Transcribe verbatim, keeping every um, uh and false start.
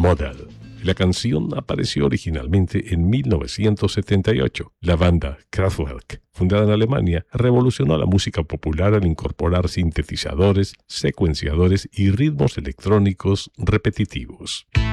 Model. La canción apareció originalmente en mil novecientos setenta y ocho. La banda Kraftwerk, fundada en Alemania, revolucionó la música popular al incorporar sintetizadores, secuenciadores y ritmos electrónicos repetitivos.